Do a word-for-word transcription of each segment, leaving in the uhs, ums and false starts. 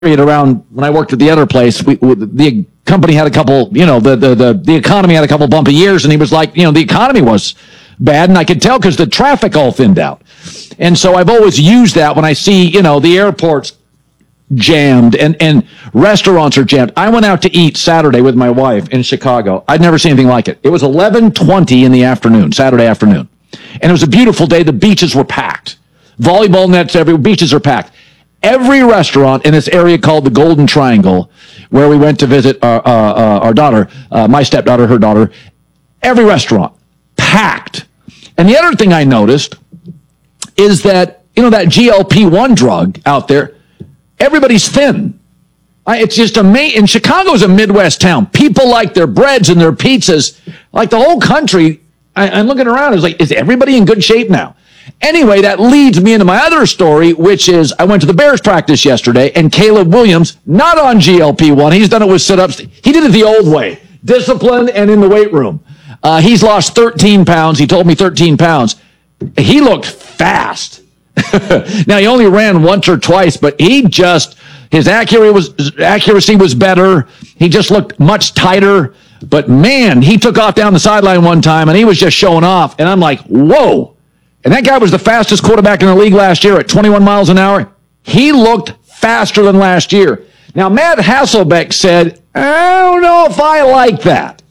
around when I worked at the other place, we, the company had a couple, you know, the, the, the, the economy had a couple bumpy years, and he was like, you know, the economy was bad, and I could tell because the traffic all thinned out. And so I've always used that when I see, you know, the airports jammed and, and restaurants are jammed. I went out to eat Saturday with my wife in Chicago. I'd never seen anything like it. It was eleven twenty in the afternoon, Saturday afternoon. And it was a beautiful day. The beaches were packed. Volleyball nets everywhere. Beaches are packed. Every restaurant in this area called the Golden Triangle, where we went to visit our, uh, uh, our daughter, uh, my stepdaughter, her daughter, every restaurant packed. And the other thing I noticed is that, you know, that G L P one drug out there, everybody's thin. It's just amazing. And Chicago's a Midwest town. People like their breads and their pizzas. Like the whole country, I, I'm looking around, it's like, is everybody in good shape now? Anyway, that leads me into my other story, which is I went to the Bears practice yesterday, and Caleb Williams, not on G L P one, he's done it with sit-ups. He did it the old way, disciplined and in the weight room. Uh, he's lost thirteen pounds. He told me thirteen pounds. He looked fast. Now, he only ran once or twice, but he just, his accuracy was, accuracy was better. He just looked much tighter. But, man, he took off down the sideline one time, and he was just showing off. And I'm like, whoa. And that guy was the fastest quarterback in the league last year at twenty-one miles an hour. He looked faster than last year. Now, Matt Hasselbeck said, I don't know if I like that.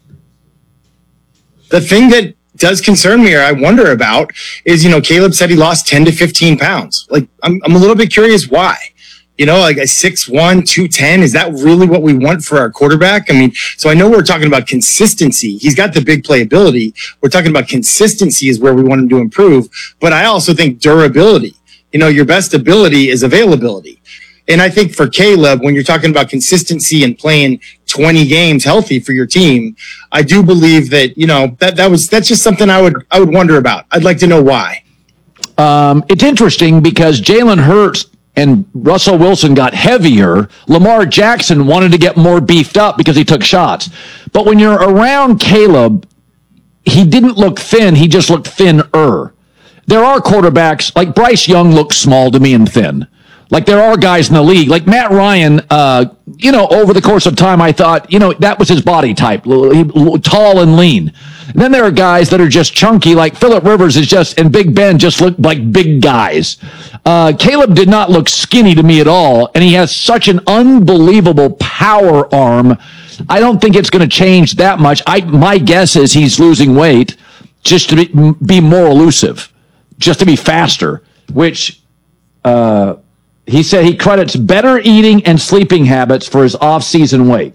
The thing that does concern me or I wonder about is, you know, Caleb said he lost ten to fifteen pounds. Like, I'm, I'm a little bit curious why. You know, like a six one, two ten, is that really what we want for our quarterback? I mean, so I know we're talking about consistency. He's got the big playability. We're talking about consistency is where we want him to improve. But I also think durability. You know, your best ability is availability. And I think for Caleb, when you're talking about consistency and playing twenty games healthy for your team, I do believe that, you know, that, that was, that's just something I would, I would wonder about. I'd like to know why. Um, it's interesting because Jalen Hurts and Russell Wilson got heavier. Lamar Jackson wanted to get more beefed up because he took shots. But when you're around Caleb, he didn't look thin. He just looked thinner. There are quarterbacks, like Bryce Young looks small to me and thin. Like there are guys in the league, like Matt Ryan, uh, you know, over the course of time, I thought, you know, that was his body type, he, tall and lean. And then there are guys that are just chunky, like Phillip Rivers is just, and Big Ben just look like big guys. Uh, Caleb did not look skinny to me at all, and he has such an unbelievable power arm. I don't think it's going to change that much. I my guess is he's losing weight just to be, be more elusive, just to be faster, which uh, he said he credits better eating and sleeping habits for his off-season weight.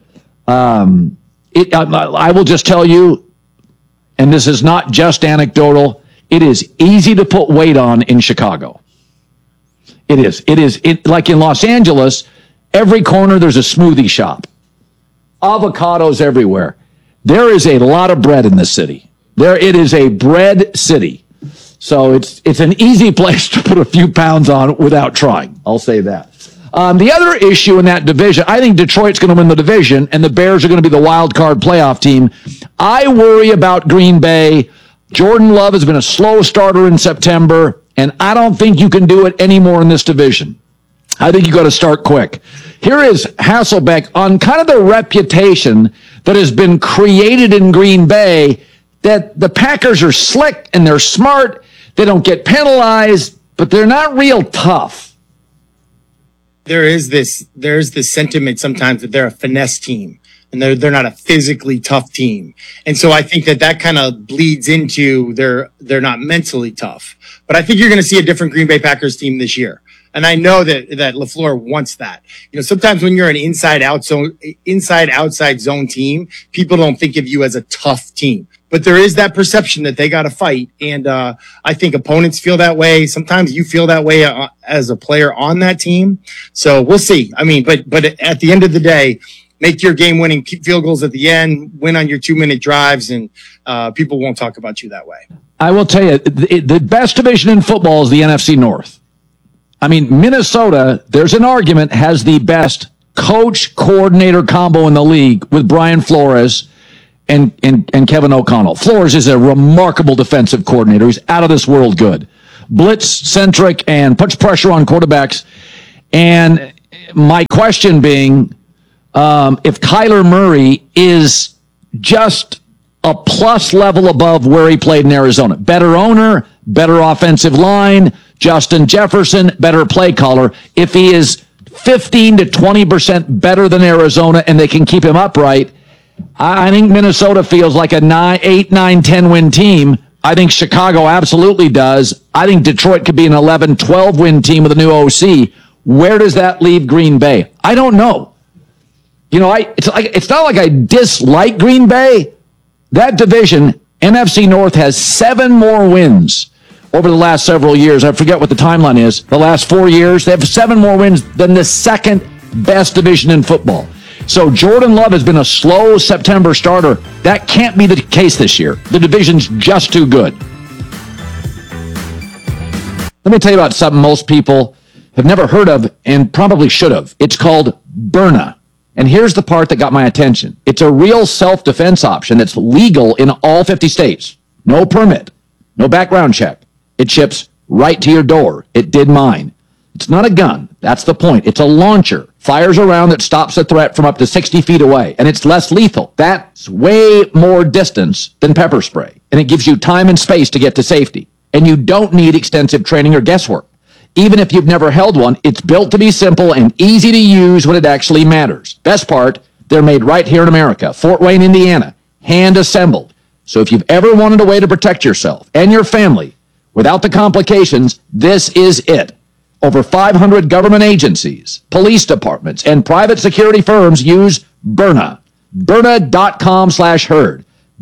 Um, it, I, I will just tell you, and this is not just anecdotal, it is easy to put weight on in Chicago. It is. It is. It, like in Los Angeles, every corner there's a smoothie shop. Avocados everywhere. There is a lot of bread in this city. There, it is a bread city. So it's it's an easy place to put a few pounds on without trying. I'll say that. Um, the other issue in that division, I think Detroit's going to win the division, and the Bears are going to be the wild card playoff team. I worry about Green Bay. Jordan Love has been a slow starter in September, and I don't think you can do it anymore in this division. I think you got to start quick. Here is Hasselbeck on kind of the reputation that has been created in Green Bay that the Packers are slick and they're smart. They don't get penalized, but they're not real tough. There is this, there's this sentiment sometimes that they're a finesse team and they're, they're not a physically tough team. And so I think that that kind of bleeds into they're, they're not mentally tough, but I think you're going to see a different Green Bay Packers team this year. And I know that, that LaFleur wants that. You know, sometimes when you're an inside out zone, inside outside zone team, people don't think of you as a tough team. But there is that perception that they got to fight. And uh, I think opponents feel that way. Sometimes you feel that way uh, as a player on that team. So we'll see. I mean, but but at the end of the day, make your game-winning field goals at the end, win on your two-minute drives, and uh, people won't talk about you that way. I will tell you, the, the best division in football is the N F C North. I mean, Minnesota, there's an argument, has the best coach-coordinator combo in the league with Brian Flores and, and, and Kevin O'Connell. Flores is a remarkable defensive coordinator. He's out of this world good. Blitz-centric and puts pressure on quarterbacks. And my question being, um, if Kyler Murray is just a plus level above where he played in Arizona, better owner, better offensive line, Justin Jefferson, better play caller, if he is fifteen to twenty percent better than Arizona and they can keep him upright, I think Minnesota feels like a nine, eight, nine, ten win team. I think Chicago absolutely does. I think Detroit could be an eleven, twelve win team with a new O C. Where does that leave Green Bay? I don't know. You know, I it's like it's not like I dislike Green Bay. That division, N F C North, has seven more wins over the last several years. I forget what the timeline is. The last four years, they have seven more wins than the second best division in football. So Jordan Love has been a slow September starter. That can't be the case this year. The division's just too good. Let me tell you about something most people have never heard of and probably should have. It's called Byrna. And here's the part that got my attention. It's a real self-defense option that's legal in all fifty states. No permit, no background check. It ships right to your door. It did mine. It's not a gun. That's the point. It's a launcher. Fires a round that stops a threat from up to sixty feet away, and it's less lethal. That's way more distance than pepper spray, and it gives you time and space to get to safety. And you don't need extensive training or guesswork. Even if you've never held one, it's built to be simple and easy to use when it actually matters. Best part, they're made right here in America, Fort Wayne, Indiana, hand assembled. So if you've ever wanted a way to protect yourself and your family without the complications, this is it. Over five hundred government agencies, police departments, and private security firms use Byrna. Byrna.com slash herd.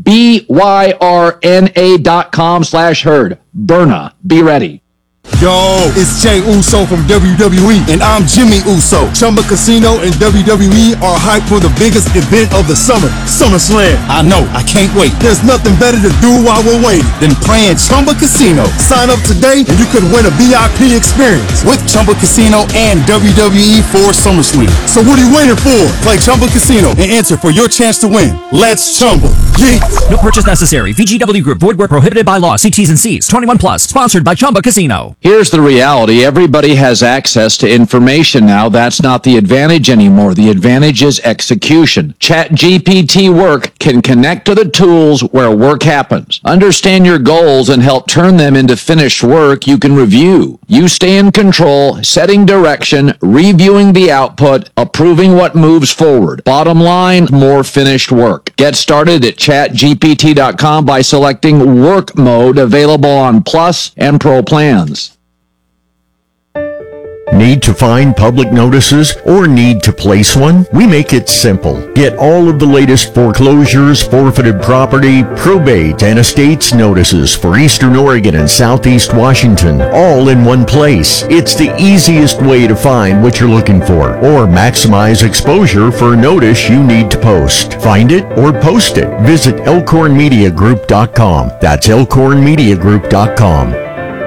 B Y R N A dot com slash herd. Byrna. Be ready. Yo, it's Jay Uso from W W E, and I'm Jimmy Uso. Chumba Casino and W W E are hyped for the biggest event of the summer, SummerSlam. I know, I can't wait. There's nothing better to do while we're waiting than playing Chumba Casino. Sign up today and you could win a V I P experience with Chumba Casino and W W E for SummerSlam. So what are you waiting for? Play Chumba Casino and enter for your chance to win. Let's Chumba. Yeah. No purchase necessary. V G W Group. Void where prohibited by law. See T's and C's. twenty-one plus. Sponsored by Chumba Casino. Here's the reality. Everybody has access to information now. That's not the advantage anymore. The advantage is execution. ChatGPT Work can connect to the tools where work happens. Understand your goals and help turn them into finished work you can review. You stay in control, setting direction, reviewing the output, approving what moves forward. Bottom line, more finished work. Get started at chat G P T dot com by selecting Work Mode, available on Plus and Pro plans. Need to find public notices or need to place one? We make it simple. Get all of the latest foreclosures, forfeited property, probate, and estates notices for Eastern Oregon and Southeast Washington, all in one place. It's the easiest way to find what you're looking for or maximize exposure for a notice you need to post. Find it or post it. Visit elkhorn media group dot com. That's elkhorn media group dot com.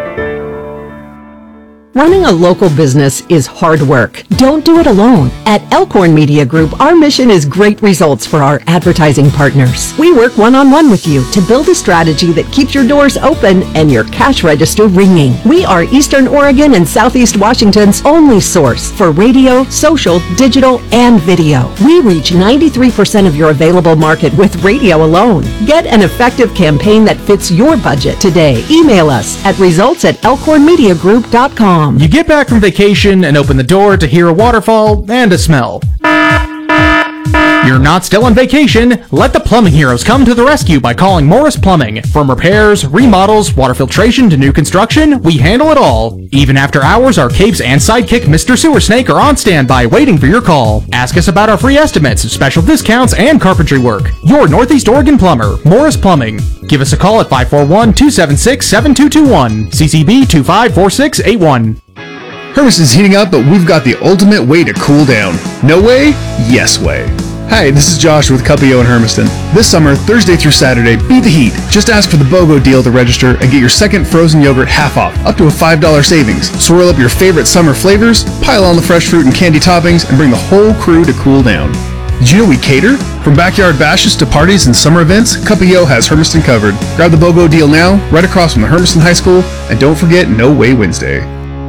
Running a local business is hard work. Don't do it alone. At Elkhorn Media Group, our mission is great results for our advertising partners. We work one-on-one with you to build a strategy that keeps your doors open and your cash register ringing. We are Eastern Oregon and Southeast Washington's only source for radio, social, digital, and video. We reach ninety-three percent of your available market with radio alone. Get an effective campaign that fits your budget today. Email us at results at elkhorn media group dot com. You get back from vacation and open the door to hear a waterfall and a smell. You're not still on vacation. Let the plumbing heroes come to the rescue by calling Morris Plumbing. From repairs, remodels, water filtration to new construction, we handle it all. Even after hours, our capes and sidekick Mister Sewer Snake are on standby waiting for your call. Ask us about our free estimates, special discounts, and carpentry work. Your Northeast Oregon plumber, Morris Plumbing. Give us a call at five four one, two seven six, seven two two one, C C B two five four six eight one. Hermiston's heating up, but we've got the ultimate way to cool down. No way? Yes way. Hi, this is Josh with Cupio in Hermiston. This summer, Thursday through Saturday, beat the heat. Just ask for the BOGO deal to register and get your second frozen yogurt half off, up to a five dollars savings. Swirl up your favorite summer flavors, pile on the fresh fruit and candy toppings, and bring the whole crew to cool down. Did you know we cater? From backyard bashes to parties and summer events, Cupio has Hermiston covered. Grab the BOGO deal now, right across from the Hermiston High School, and don't forget No Way Wednesday.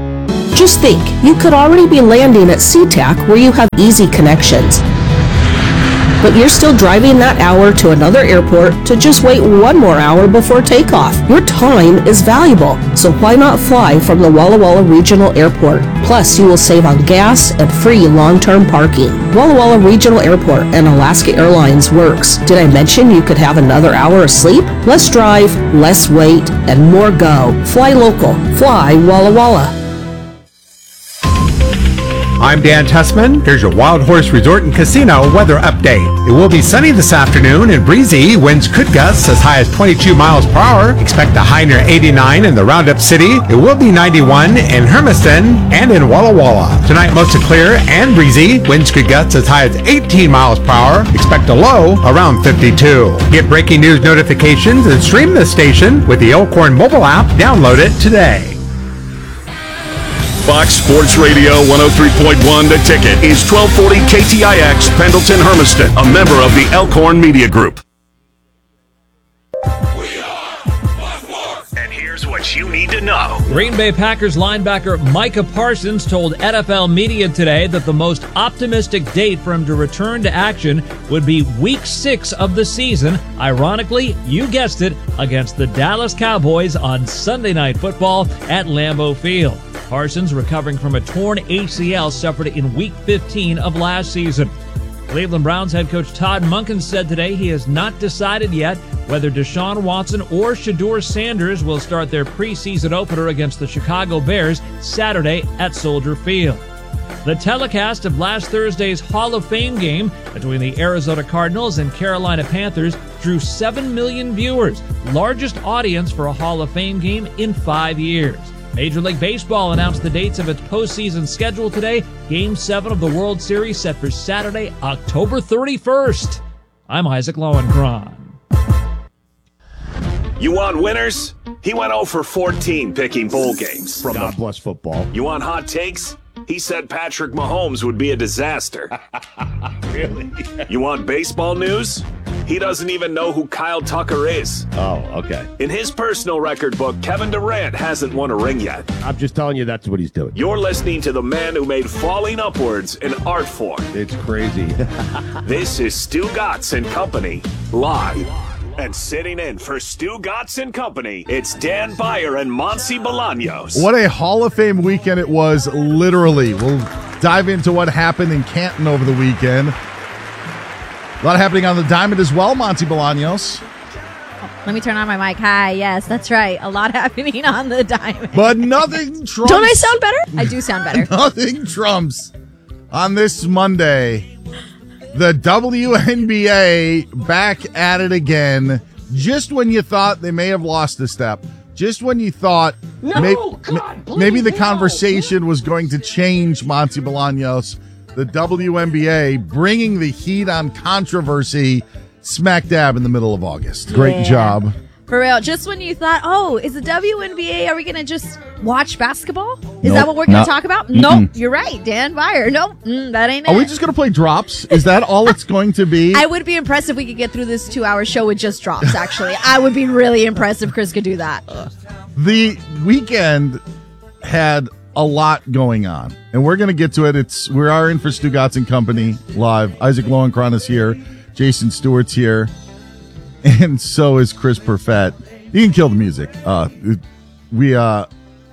Just think, you could already be landing at SeaTac where you have easy connections. But you're still driving that hour to another airport to just wait one more hour before takeoff. Your time is valuable, so why not fly from the Walla Walla Regional Airport? Plus, you will save on gas and free long-term parking. Walla Walla Regional Airport and Alaska Airlines works. Did I mention you could have another hour of sleep? Less drive, less wait, and more go. Fly local. Fly Walla Walla. I'm Dan Tessman. Here's your Wild Horse Resort and Casino weather update. It will be sunny this afternoon and breezy. Winds could gust as high as twenty-two miles per hour. Expect a high near eighty-nine in the Roundup City. It will be ninety-one in Hermiston and in Walla Walla. Tonight, mostly clear and breezy. Winds could gust as high as eighteen miles per hour. Expect a low around fifty-two. Get breaking news notifications and stream the station with the Elkhorn mobile app. Download it today. Fox Sports Radio one oh three point one The Ticket is twelve forty K T I X Pendleton Hermiston, a member of the Elkhorn Media Group. And here's what you need to know. Green Bay Packers linebacker Micah Parsons told N F L media today that the most optimistic date for him to return to action would be week six of the season. Ironically, you guessed it, against the Dallas Cowboys on Sunday Night Football at Lambeau Field. Parsons recovering from a torn A C L suffered in week fifteen of last season. Cleveland Browns head coach Todd Monken said today he has not decided yet whether Deshaun Watson or Shedeur Sanders will start their preseason opener against the Chicago Bears Saturday at Soldier Field. The telecast of last Thursday's Hall of Fame game between the Arizona Cardinals and Carolina Panthers drew seven million viewers, largest audience for a Hall of Fame game in five years. Major League Baseball announced the dates of its postseason schedule today. Game seven of the World Series set for Saturday, October thirty-first. I'm Isaac Lowenkron. You want winners? He went oh for fourteen picking bowl games. From God bless football. You want hot takes? He said Patrick Mahomes would be a disaster. Really? You want baseball news? He doesn't even know who Kyle Tucker is. Oh, okay. In his personal record book, Kevin Durant hasn't won a ring yet. I'm just telling you that's what he's doing. You're listening to the man who made falling upwards an art form. It's crazy. This is Stu Gatz and Company, live. And sitting in for Stu Gatz and Company, it's Dan Beyer and Monty Bolaños. What a Hall of Fame weekend it was, literally. We'll dive into what happened in Canton over the weekend. A lot happening on the diamond as well, Monty Bolaños. Let me turn on my mic. Hi, yes, that's right. A lot happening on the diamond. But nothing trumps. Don't I sound better? I do sound better. Nothing trumps on this Monday. The W N B A back at it again. Just when you thought they may have lost a step. Just when you thought no, may, God, may, maybe the no. conversation was going to change, Monty Bolaños. The W N B A bringing the heat on controversy smack dab in the middle of August. Great yeah. job. For real. Just when you thought, oh, is the W N B A, are we going to just watch basketball? Is nope, that what we're going not, to talk about? Mm-mm. Nope. You're right, Dan Beyer. Nope. Mm, that ain't it. Are we just going to play drops? Is that all it's going to be? I would be impressed if we could get through this two-hour show with just drops, actually. I would be really impressed if Chris could do that. The weekend had a lot going on, and we're going to get to it. It's we are in for Stu Gatz and Company live. Isaac Lowenkron is here. Jason Stewart's here. And so is Chris Perfett. You can kill the music. Uh, we uh,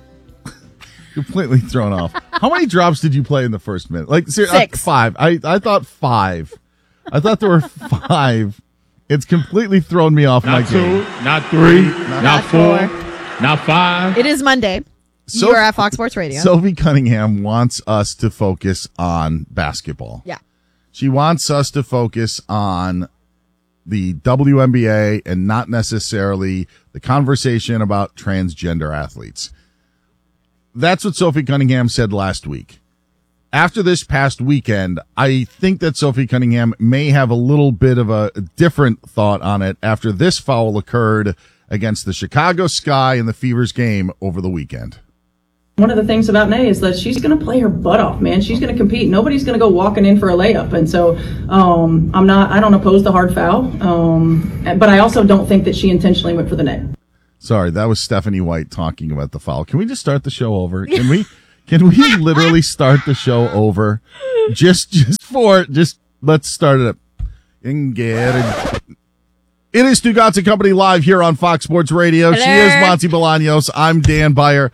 completely thrown off. How many drops did you play in the first minute? Like ser- Six. Uh, five. I, I thought five. I thought there were five. It's completely thrown me off not my two, game. Not three, not, not four, four, not five. It is Monday. So, You're at Fox Sports Radio. Sophie Cunningham wants us to focus on basketball. Yeah. She wants us to focus on the W N B A and not necessarily the conversation about transgender athletes. That's what Sophie Cunningham said last week. After this past weekend, I think that Sophie Cunningham may have a little bit of a different thought on it after this foul occurred against the Chicago Sky in the Fever's game over the weekend. One of the things about Nay is that she's going to play her butt off, man. She's going to compete. Nobody's going to go walking in for a layup. And so um, I'm not, I don't oppose the hard foul. Um, but I also don't think that she intentionally went for the net. Sorry, that was Stephanie White talking about the foul. Can we just start the show over? Can we, Can we literally start the show over? Just, just for, just, let's start it up. And get it. It is Stu Gotts and Company live here on Fox Sports Radio. Hello. She is Monty Bolaños. I'm Dan Beyer.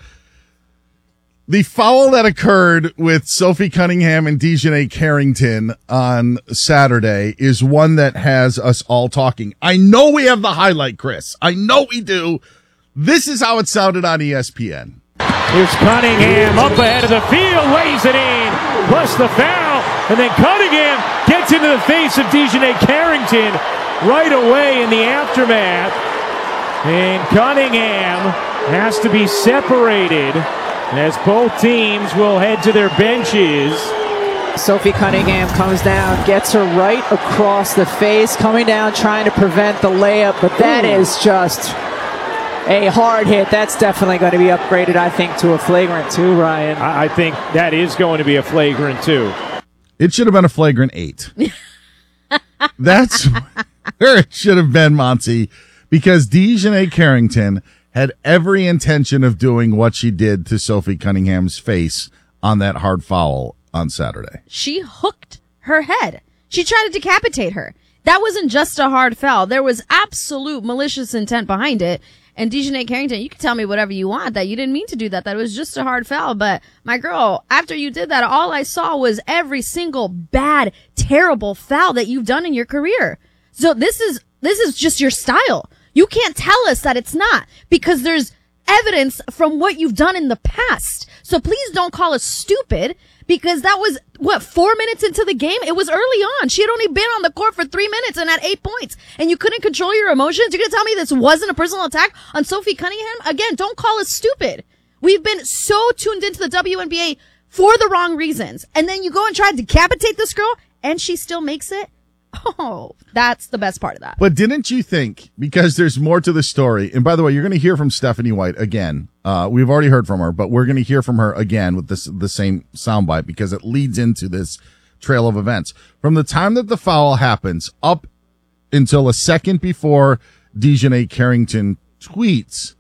The foul that occurred with Sophie Cunningham and Dejanay Carrington on Saturday is one that has us all talking. I know we have the highlight, Chris. I know we do. This is how it sounded on E S P N. Here's Cunningham up ahead of the field, lays it in, plus the foul, and then Cunningham gets into the face of Dejanay Carrington right away in the aftermath. And Cunningham has to be separated as both teams will head to their benches. Sophie Cunningham comes down, gets her right across the face, coming down trying to prevent the layup, but that Ooh. is just a hard hit. That's definitely going to be upgraded, I think, to a flagrant two, Ryan. I think that is going to be a flagrant two. It should have been a flagrant eight. That's where it should have been, Monty, because Dejanay Carrington had every intention of doing what she did to Sophie Cunningham's face on that hard foul on Saturday. She hooked her head. She tried to decapitate her. That wasn't just a hard foul. There was absolute malicious intent behind it. And Dejanay Carrington, you can tell me whatever you want, that you didn't mean to do that, that it was just a hard foul. But my girl, after you did that, all I saw was every single bad, terrible foul that you've done in your career. So this is, this is just your style. You can't tell us that it's not, because there's evidence from what you've done in the past. So please don't call us stupid, because that was, what, four minutes into the game? It was early on. She had only been on the court for three minutes and had eight points. And you couldn't control your emotions? You're going to tell me this wasn't a personal attack on Sophie Cunningham? Again, don't call us stupid. We've been so tuned into the W N B A for the wrong reasons. And then you go and try to decapitate this girl, and she still makes it? Oh, that's the best part of that. But didn't you think, because there's more to the story, and by the way, you're going to hear from Stephanie White again. Uh, we've already heard from her, but we're going to hear from her again with this, the same soundbite, because it leads into this trail of events. From the time that the foul happens up until a second before Dejanay Carrington tweets,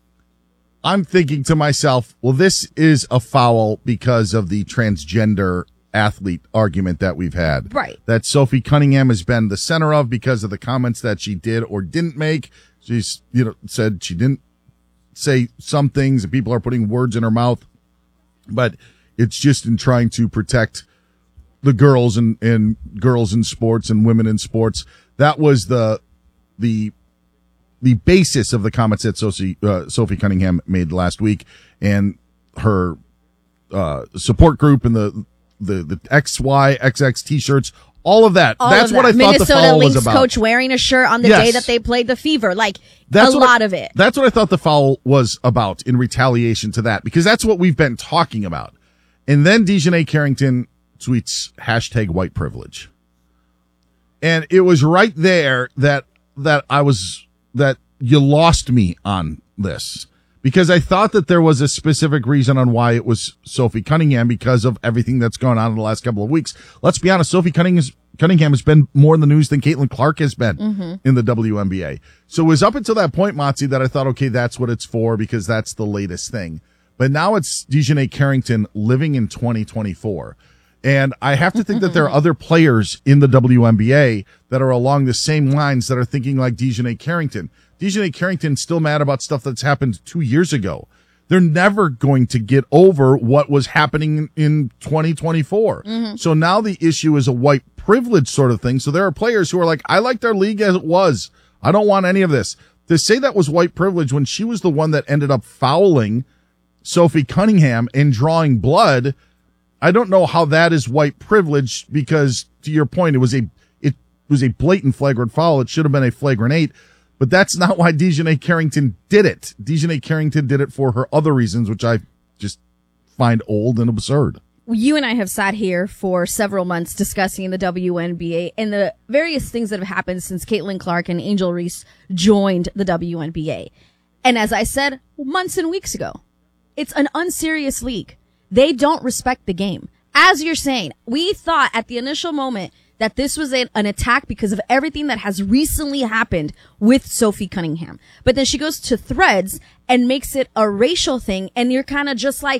I'm thinking to myself, well, this is a foul because of the transgender athlete argument that we've had. Right. That Sophie Cunningham has been the center of because of the comments that she did or didn't make. She's, you know, said she didn't say some things and people are putting words in her mouth, but it's just in trying to protect the girls and, and girls in sports and women in sports. That was the, the, the basis of the comments that Sophie, uh, Sophie Cunningham made last week, and her, uh, support group and the, the, the X Y X X t-shirts, all of that. All That's of what that. I thought Minnesota the foul Lynx was about. coach wearing a shirt on the Yes. day that they played the Fever. Like, That's a what lot I, of it. That's what I thought the foul was about in retaliation to that, because that's what we've been talking about. And then Dejanay Carrington tweets hashtag white privilege. And it was right there that, that I was, that you lost me on this, because I thought that there was a specific reason on why it was Sophie Cunningham because of everything that's gone on in the last couple of weeks. Let's be honest, Sophie Cunningham, Cunningham has been more in the news than Caitlin Clark has been Mm-hmm. in the W N B A. So it was up until that point, Motsy, that I thought, okay, that's what it's for, because that's the latest thing. But now it's Dejanay Carrington living in twenty twenty-four. And I have to think that there are other players in the W N B A that are along the same lines that are thinking like Dejanay Carrington. Dejanay Carrington's still mad about stuff that's happened two years ago. They're never going to get over what was happening in twenty twenty-four. Mm-hmm. So now the issue is a white privilege sort of thing. So there are players who are like, I liked our league as it was. I don't want any of this. To say that was white privilege when she was the one that ended up fouling Sophie Cunningham and drawing blood, I don't know how that is white privilege, because to your point, it was a, it was a blatant flagrant foul. It should have been a flagrant eight. But that's not why Dejanay Carrington did it. Dejanay Carrington did it for her other reasons, which I just find old and absurd. You and I have sat here for several months discussing the W N B A and the various things that have happened since Caitlin Clark and Angel Reese joined the W N B A. And as I said months and weeks ago, it's an unserious league. They don't respect the game. As you're saying, we thought at the initial moment that this was a, an attack because of everything that has recently happened with Sophie Cunningham. But then she goes to Threads and makes it a racial thing, and you're kind of just like,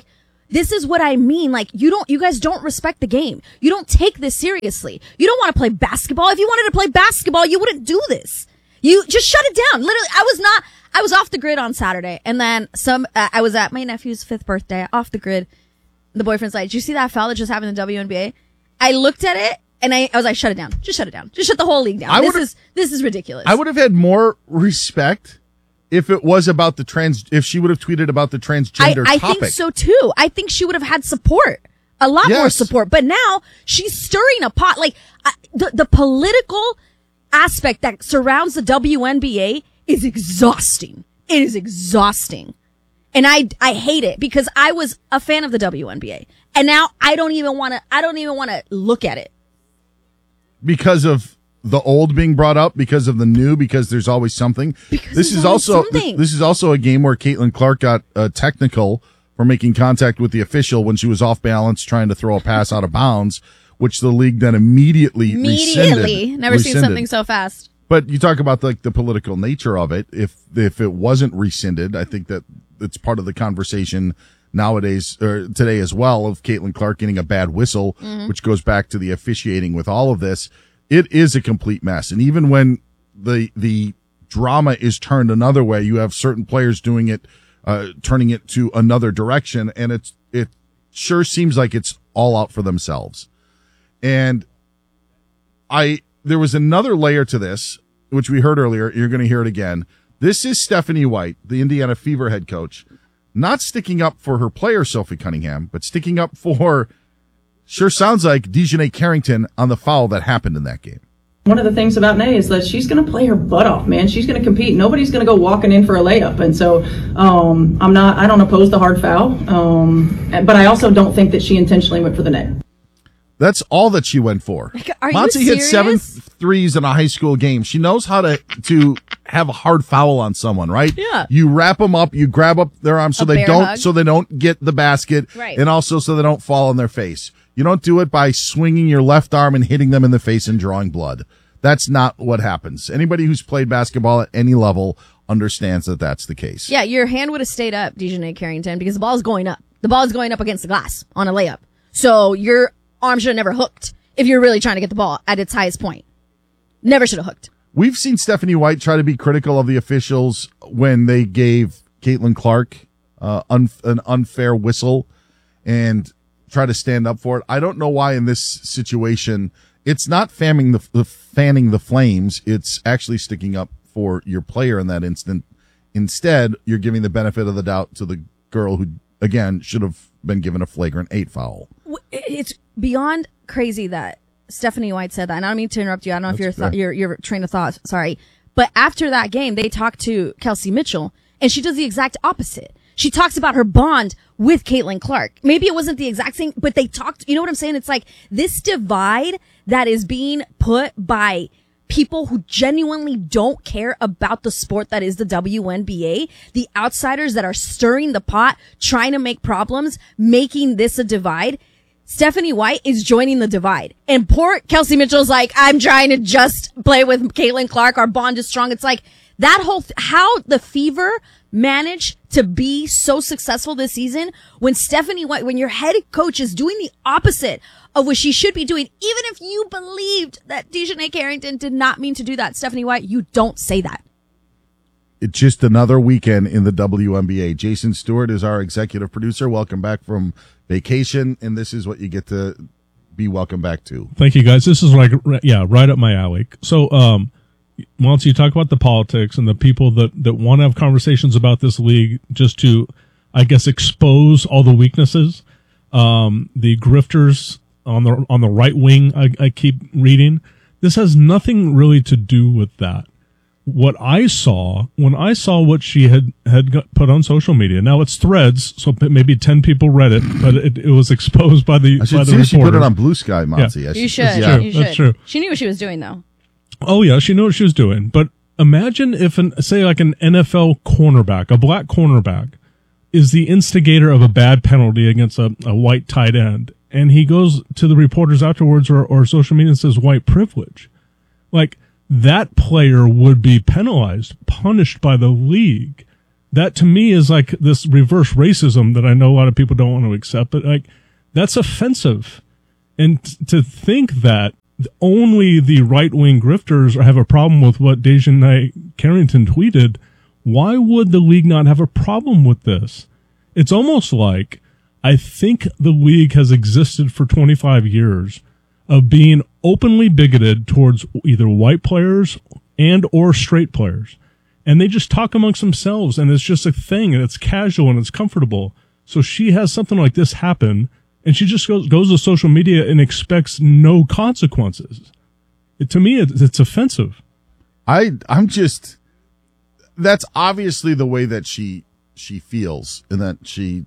This is what I mean. Like, you don't, you guys don't respect the game. You don't take this seriously. You don't want to play basketball. If you wanted to play basketball, you wouldn't do this. You just shut it down. Literally, I was not, I was off the grid on Saturday. And then some, uh, I was at my nephew's fifth birthday, off the grid. The boyfriend's like, did you see that foul that just happened in the W N B A? I looked at it and I, I was like, shut it down. Just shut it down. Just shut the whole league down. I this is, this is ridiculous. I would have had more respect if it was about the trans, if she would have tweeted about the transgender I, I topic. think so too. I think she would have had support, a lot Yes. more support. But now she's stirring a pot. Like I, the the political aspect that surrounds the W N B A is exhausting. It is exhausting, and I I hate it because I was a fan of the W N B A, and now I don't even want to. I don't even want to look at it Because of the old being brought up, because of the new, because there's always something. Because this there's is always also something. this is also a game where Caitlin Clark got uh, technical for making contact with the official when she was off balance trying to throw a pass out of bounds, which the league then immediately immediately. rescinded. Never seen rescinded. something so fast. But you talk about like the political nature of it. If if it wasn't rescinded, I think that it's part of the conversation nowadays or today as well of Caitlin Clark getting a bad whistle, Mhm. which goes back to the officiating with all of this. It is a complete mess. And even when the the drama is turned another way, you have certain players doing it, uh, turning it to another direction, and it's it sure seems like it's all out for themselves. And I there was another layer to this, which we heard earlier. You're going to hear it again. This is Stephanie White, the Indiana Fever head coach, not sticking up for her player Sophie Cunningham, but sticking up for, sure sounds like, Dejanay Carrington on the foul that happened in that game. One of the things about Nay is that she's going to play her butt off, man. She's going to compete. Nobody's going to go walking in for a layup. And so um, I'm not, I don't oppose the hard foul. Um, but I also don't think that she intentionally went for the net. That's all that she went for. Are Monty you hit seven serious? th- threes in a high school game. She knows how to to have a hard foul on someone, right? Yeah. You wrap them up, you grab up their arms so A they bear don't hug. so they don't get the basket, Right. and also so they don't fall on their face. You don't do it by swinging your left arm and hitting them in the face and drawing blood. That's not what happens. Anybody who's played basketball at any level understands that that's the case. Yeah, your hand would have stayed up, Dejanay Carrington, because the ball is going up. The ball is going up against the glass on a layup. So your arm should have never hooked if you're really trying to get the ball at its highest point. Never should have hooked. We've seen Stephanie White try to be critical of the officials when they gave Caitlin Clark uh, un- an unfair whistle and try to stand up for it. I don't know why in this situation it's not fanning the, the fanning the flames. It's actually sticking up for your player in that instant. Instead, you're giving the benefit of the doubt to the girl who, again, should have been given a flagrant eight foul. W- It's beyond crazy that Stephanie White said that. And I don't mean to interrupt you. I don't know if That's your, th- fair. your your train of thought. Sorry, but after that game, they talked to Kelsey Mitchell, and she does the exact opposite. She talks about her bond with Caitlin Clark. Maybe it wasn't the exact same, but they talked. You know what I'm saying? It's like this divide that is being put by people who genuinely don't care about the sport that is the W N B A, the outsiders that are stirring the pot, trying to make problems, making this a divide. Stephanie White is joining the divide. And poor Kelsey Mitchell's like, I'm trying to just play with Caitlin Clark. Our bond is strong. It's like that whole, th- how the Fever managed to be so successful this season when Stephanie White, when your head coach is doing the opposite of what she should be doing, even if you believed that Dejanay Carrington did not mean to do that, Stephanie White, you don't say that. It's just another weekend in the W N B A. Jason Stewart is our executive producer. Welcome back from vacation, and this is what you get to be welcome back to. Thank you, guys. This is like, yeah, right up my alley. So, um, once you talk about the politics and the people that, that want to have conversations about this league just to, I guess, expose all the weaknesses, um, the grifters on the on the right wing, I, I keep reading. This has nothing really to do with that. What I saw, when I saw what she had, had got put on social media, now it's threads, so maybe ten people read it, but it, it was exposed by the, I should by the see if she put it reporters. on Blue Sky, Monty. Yeah. I You should- should. yeah. You That's should. true. She knew what she was doing, though. Oh yeah, she knew what she was doing. But imagine if an say like an N F L cornerback, a black cornerback, is the instigator of a bad penalty against a, a white tight end, and he goes to the reporters afterwards or, or social media and says white privilege. Like that player would be penalized, punished by the league that to me is like this reverse racism that I know a lot of people don't want to accept, but like that's offensive. And t- to think that only the right-wing grifters have a problem with what Dejanay Carrington tweeted, why would the league not have a problem with this? It's almost like I think the league has existed for twenty-five years of being openly bigoted towards either white players and or straight players. And they just talk amongst themselves, and it's just a thing, and it's casual, and it's comfortable. So she has something like this happen, and she just goes, goes to social media and expects no consequences. It, to me, it, it's offensive. I, I'm just, that's obviously the way that she, she feels, and that she,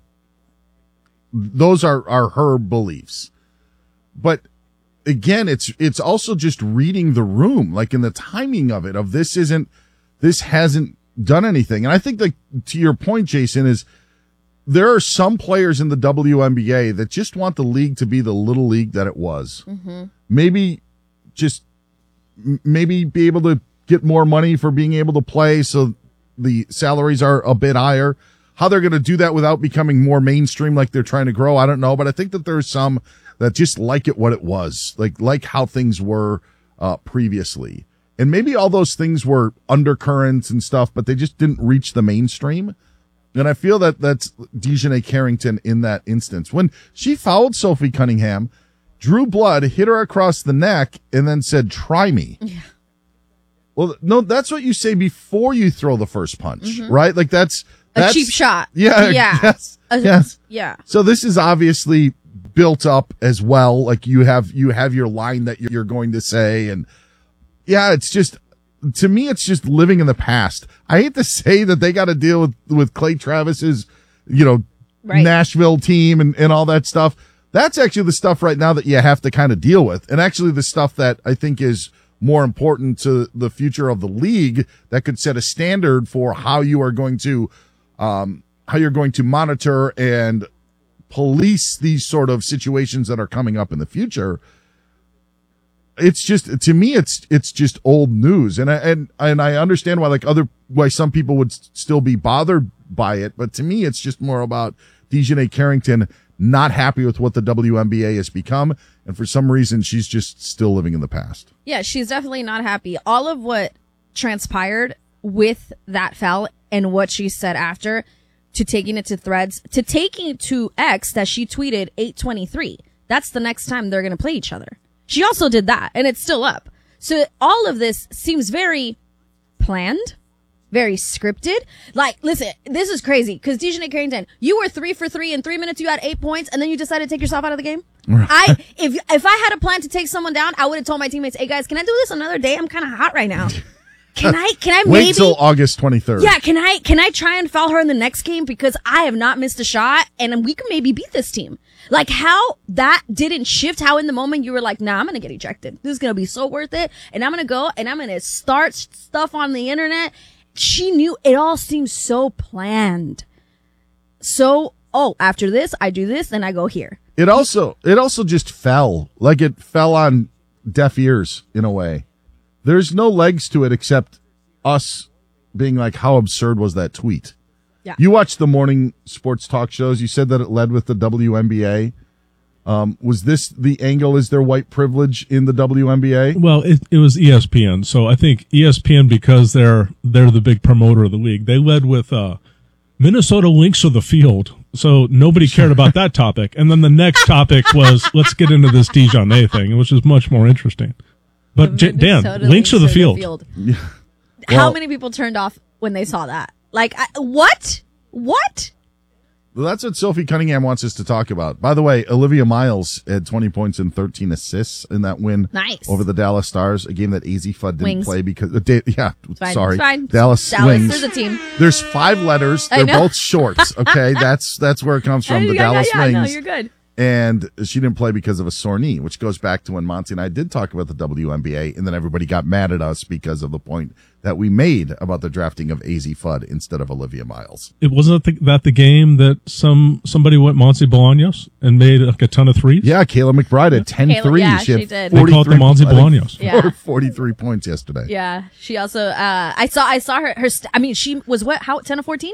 those are, are her beliefs. But again, it's, it's also just reading the room, like in the timing of it, of this isn't, this hasn't done anything. And I think, like, to your point, Jason, is there are some players in the W N B A that just want the league to be the little league that it was. Mm-hmm. Maybe just, maybe be able to get more money for being able to play so the salaries are a bit higher. How they're going to do that without becoming more mainstream like they're trying to grow, I don't know. But I think that there's some that just like it what it was, like like how things were uh, previously. And maybe all those things were undercurrents and stuff, but they just didn't reach the mainstream. And I feel that that's Dejanay Carrington in that instance. When she fouled Sophie Cunningham, Drew Blood hit her across the neck and then said, "Try me." Yeah. Well, no, that's what you say before you throw the first punch, Mhm. right? Like that's, that's A cheap shot. Yeah. Yeah. Yes. A- yes. Yeah. So this is obviously built up as well. Like you have, you have your line that you're going to say. And yeah, it's just, to me, it's just living in the past. I hate to say that they got to deal with, with Clay Travis's, you know, Right. Nashville team and, and all that stuff. That's actually the stuff right now that you have to kind of deal with. And actually the stuff that I think is more important to the future of the league that could set a standard for how you are going to, um, how you're going to monitor and police these sort of situations that are coming up in the future. It's just, to me, it's, it's just old news. And I, and, and I understand why, like other, why some people would still be bothered by it. But to me, it's just more about Dejanay Carrington not happy with what the W N B A has become. And for some reason, she's just still living in the past. Yeah, she's definitely not happy. All of what transpired with that foul and what she said after, to taking it to Threads, to taking it to X that she tweeted eight twenty-three. That's the next time they're going to play each other. She also did that, and it's still up. So all of this seems very planned, very scripted. Like, listen, this is crazy, because Dejanay Carrington, you were three for three in three minutes, you had eight points, and then you decided to take yourself out of the game? I if if I had a plan to take someone down, I would have told my teammates, "Hey guys, can I do this another day? I'm kind of hot right now. Can I? Can I Wait maybe till August twenty-third. Yeah, can I? Can I try and foul her in the next game, because I have not missed a shot, and we can maybe beat this team." Like how that didn't shift. How in the moment you were like, "Nah, I'm gonna get ejected. This is gonna be so worth it, and I'm gonna go and I'm gonna start stuff on the internet." She knew it all seemed so planned. So, oh, after this, I do this, then I go here. It also, it also just fell. Like it fell on deaf ears in a way. There's no legs to it except us being like, how absurd was that tweet? Yeah. You watched the morning sports talk shows. You said that it led with the W N B A. Um, was this the angle? Is there white privilege in the W N B A? Well, it, it was E S P N. So I think E S P N, because they're they're the big promoter of the league, they led with uh, Minnesota links to the field. So nobody cared about that topic. And then the next topic was, let's get into this Dejanay thing, which is much more interesting. But J- Dan, Minnesota links to the field. Yeah. How Well- many people turned off when they saw that? Like, I, what? What? Well, that's what Sophie Cunningham wants us to talk about. By the way, Olivia Miles had twenty points and thirteen assists in that win Nice. over the Dallas Stars, a game that A Z Fudd didn't Wings. play because, uh, da- yeah, It's fine. sorry. It's fine. Dallas, Dallas Wings. is a team. There's five letters. I They're know. both shorts. Okay. that's, that's where it comes from. Yeah, The yeah, Dallas yeah, no, Wings. you're good. And she didn't play because of a sore knee, which goes back to when Monty and I did talk about the W N B A, and then everybody got mad at us because of the point that we made about the drafting of A Z Fudd instead of Olivia Miles. It wasn't the, that the game that some somebody went Monty Bolaños and made like a ton of threes. Yeah, Kayla McBride had ten Kayla- threes. yeah, she, had she did. They call it the Monty I think, Bolaños. Yeah. forty-three points yesterday. Yeah, she also. Uh, I saw. I saw her. Her. St- I mean, she was what? How ten or fourteen?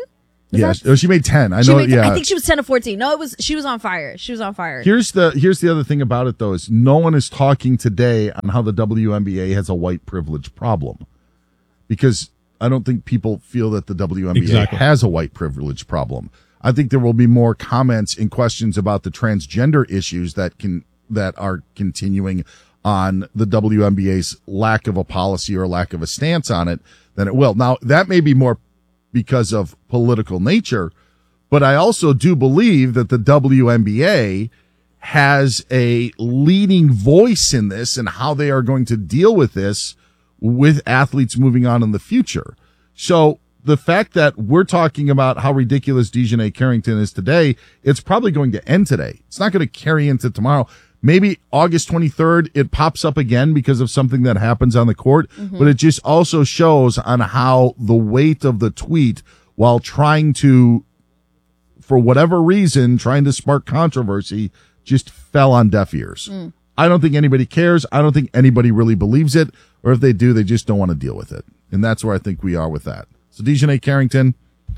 Yeah, that- she, she made ten. I She know. made- yeah, I think she was ten to fourteen. No, it was she was on fire. She was on fire. Here's the here's the other thing about it though is no one is talking today on how the W N B A has a white privilege problem, because I don't think people feel that the W N B A Exactly. has a white privilege problem. I think there will be more comments and questions about the transgender issues that can that are continuing on the W N B A's lack of a policy or lack of a stance on it than it will. Now, that may be more because of political nature, but I also do believe that the W N B A has a leading voice in this and how they are going to deal with this with athletes moving on in the future. So the fact that we're talking about how ridiculous DiJonai Carrington is today, it's probably going to end today. It's not going to carry into tomorrow. Maybe August twenty-third, it pops up again because of something that happens on the court, Mm-hmm. but it just also shows on how the weight of the tweet, while trying to, for whatever reason, trying to spark controversy, just fell on deaf ears. Mm. I don't think anybody cares. I don't think anybody really believes it, or if they do, they just don't want to deal with it. And that's where I think we are with that. So DiJonai Carrington,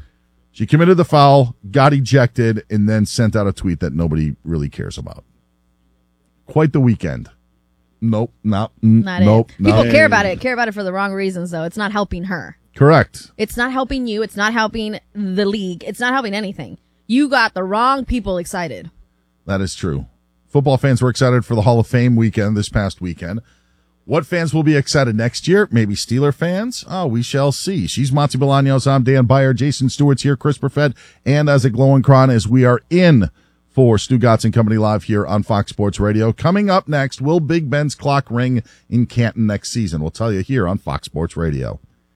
she committed the foul, got ejected, and then sent out a tweet that nobody really cares about. Quite the weekend. Nope, not, mm, Not nope. it. People no. care about it. Care about it for the wrong reasons, though. It's not helping her. Correct. It's not helping you. It's not helping the league. It's not helping anything. You got the wrong people excited. That is true. Football fans were excited for the Hall of Fame weekend this past weekend. What fans will be excited next year? Maybe Steeler fans? Oh, we shall see. She's Monty Bolaños. I'm Dan Beyer. Jason Stewart's here. Chris Perfett and Isaac Lowenkron as we are in for Stu Gotts and Company Live here on Fox Sports Radio. Coming up next, will Big Ben's clock ring in Canton next season? We'll tell you here on Fox Sports Radio.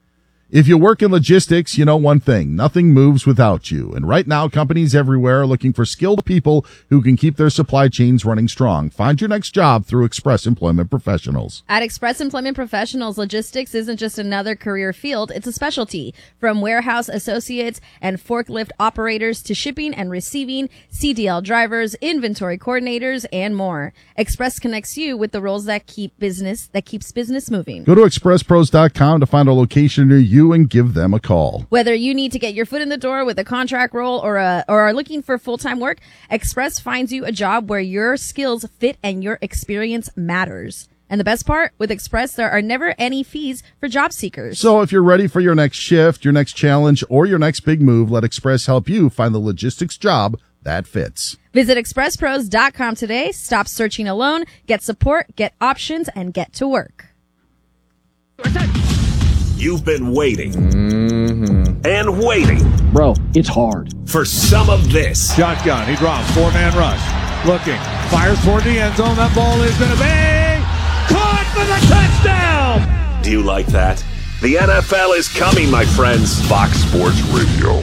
If you work in logistics, you know one thing. Nothing moves without you. And right now, companies everywhere are looking for skilled people who can keep their supply chains running strong. Find your next job through Express Employment Professionals. At Express Employment Professionals, logistics isn't just another career field, it's a specialty. From warehouse associates and forklift operators to shipping and receiving, C D L drivers, inventory coordinators, and more. Express connects you with the roles that keep business, that keeps business moving. Go to express pros dot com to find a location near you and give them a call. Whether you need to get your foot in the door with a contract role or a, or are looking for full-time work, Express finds you a job where your skills fit and your experience matters. And the best part, with Express, there are never any fees for job seekers. So if you're ready for your next shift, your next challenge, or your next big move, let Express help you find the logistics job that fits. Visit express pros dot com today. Stop searching alone. Get support, get options, and get to work. You've been waiting and waiting. Bro, it's hard. For some of this. Shotgun. He drops. Four-man rush. Looking. Fires toward the end zone. That ball is going to be caught for the touchdown. Do you like that? The N F L is coming, my friends. Fox Sports Radio.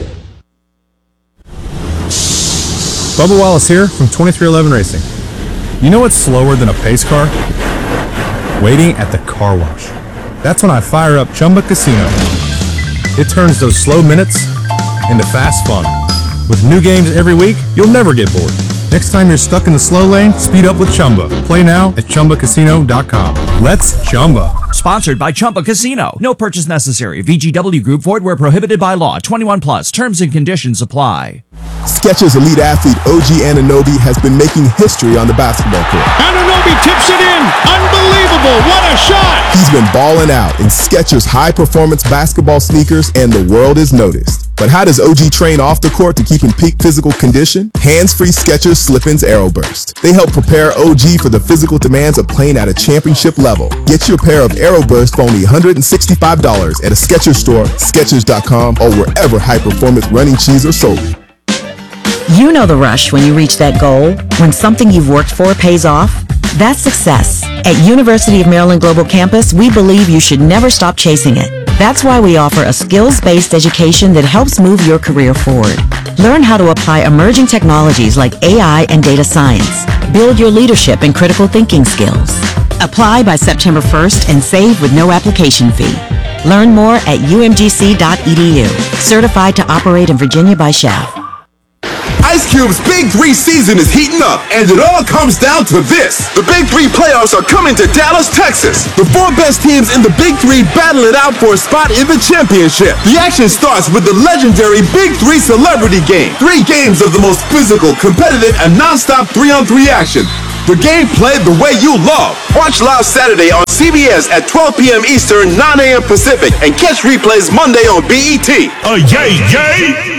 Bubba Wallace here from twenty-three eleven Racing. You know what's slower than a pace car? Waiting at the car wash. That's when I fire up Chumba Casino. It turns those slow minutes into fast fun. With new games every week, you'll never get bored. Next time you're stuck in the slow lane, speed up with Chumba. Play now at chumba casino dot com. Let's Chumba. Sponsored by Chumba Casino. No purchase necessary. V G W Group. Void where prohibited by law. twenty-one plus. Terms and conditions apply. Skechers elite athlete O G Anunoby has been making history on the basketball court. Anunoby tips it in. Unbelievable. What a shot. He's been balling out in Skechers high-performance basketball sneakers, and the world is noticed. But how does O G train off the court to keep in peak physical condition? Hands-free Skechers Slip-ins Aeroburst. They help prepare O G for the physical demands of playing at a championship level. Get your pair of Aeroburst for only one hundred sixty-five dollars at a Skechers store, skechers dot com, or wherever high-performance running shoes are sold. You know the rush when you reach that goal, when something you've worked for pays off. That's success. At University of Maryland Global Campus, we believe you should never stop chasing it. That's why we offer a skills-based education that helps move your career forward. Learn how to apply emerging technologies like A I and data science. Build your leadership and critical thinking skills. Apply by September first and save with no application fee. Learn more at u m g c dot e d u. Certified to operate in Virginia by Schaff. Ice Cube's Big Three season is heating up, and it all comes down to this. The Big Three playoffs are coming to Dallas, Texas. The four best teams in the Big Three battle it out for a spot in the championship. The action starts with the legendary Big Three Celebrity Game. Three games of the most physical, competitive, and non-stop three-on-three action. The game played the way you love. Watch live Saturday on C B S at twelve p.m. Eastern, nine a.m. Pacific, and catch replays Monday on B E T. A yay, yay!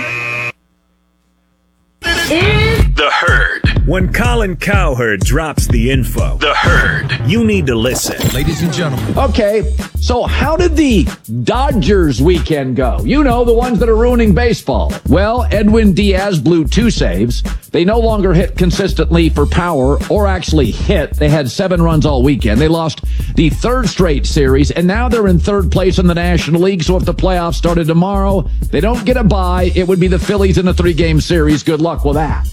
The Herd. When Colin Cowherd drops the info, The Herd. you need to listen. Ladies and gentlemen. Okay, so how did the Dodgers weekend go? You know, the ones that are ruining baseball. Well, Edwin Diaz blew two saves. They no longer hit consistently for power or actually hit. They had seven runs all weekend. They lost the third straight series, and now they're in third place in the National League. So if the playoffs started tomorrow, they don't get a bye. It would be the Phillies in a three-game series. Good luck with that.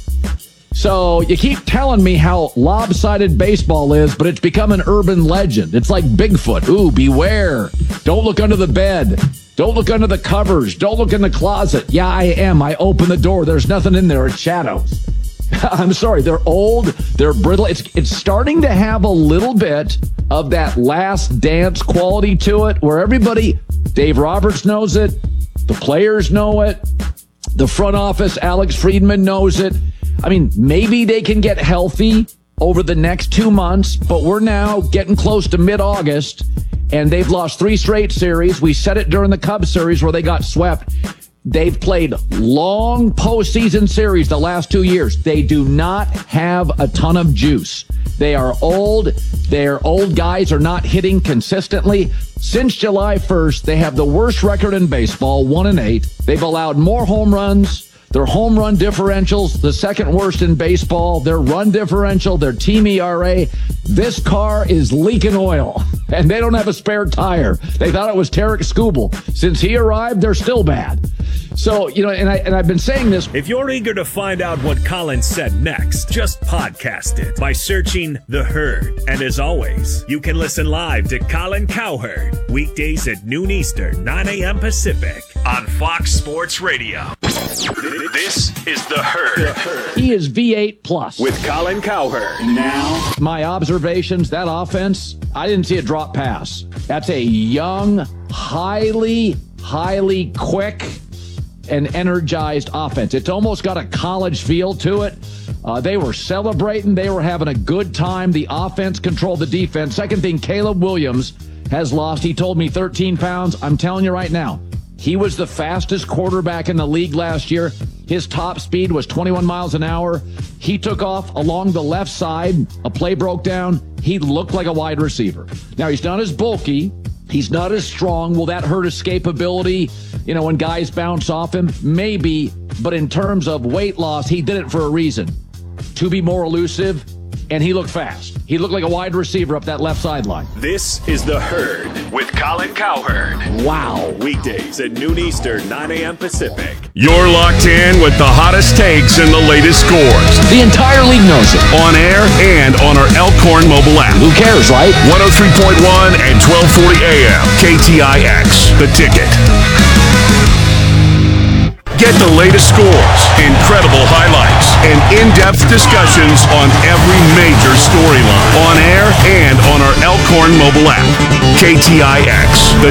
So you keep telling me how lopsided baseball is, but it's become an urban legend. It's like Bigfoot. Ooh, beware. Don't look under the bed. Don't look under the covers. Don't look in the closet. Yeah, I am. I open the door. There's nothing in there. It's shadows. I'm sorry. They're old. They're brittle. It's, it's starting to have a little bit of that Last Dance quality to it, where everybody, Dave Roberts knows it. The players know it. The front office, Alex Friedman, knows it. I mean, maybe they can get healthy over the next two months, but we're now getting close to mid-August, and they've lost three straight series. We said it during the Cubs series where they got swept. They've played long postseason series the last two years. They do not have a ton of juice. They are old. Their old guys are not hitting consistently. Since July first, they have the worst record in baseball, one and eight. They've allowed more home runs. Their home run differential's the second worst in baseball. Their run differential, their team E R A. This car is leaking oil, and they don't have a spare tire. They thought it was Tarek Skubal. Since he arrived, they're still bad. So, you know, and, I, and I've been saying this. If you're eager to find out what Colin said next, just podcast it by searching The Herd. And as always, you can listen live to Colin Cowherd weekdays at noon Eastern, nine a.m. Pacific on Fox Sports Radio. This is The Herd. He is V eight plus. With Colin Cowherd. Now, my observations, that offense, I didn't see a drop pass. That's a young, highly, highly quick and energized offense. It's almost got a college feel to it. Uh, they were celebrating. They were having a good time. The offense controlled the defense. Second thing, Caleb Williams has lost. He told me thirteen pounds. I'm telling you right now, he was the fastest quarterback in the league last year. His top speed was twenty-one miles an hour. He took off along the left side. A play broke down. He looked like a wide receiver. Now, he's not as bulky. He's not as strong. Will that hurt escapability? You know, when guys bounce off him? Maybe. But in terms of weight loss, he did it for a reason. To be more elusive, and he looked fast. He looked like a wide receiver up that left sideline. This is The Herd with Colin Cowherd. Wow. Weekdays at noon Eastern, nine a.m. Pacific. You're locked in with the hottest takes and the latest scores. The entire league knows it. On air and on our Elkhorn mobile app. Who cares, right? one oh three point one and twelve forty A M. K T I X, The Ticket. Get the latest scores, incredible highlights, and in-depth discussions on every major storyline. On air and on our Elkhorn mobile app. K T I X, The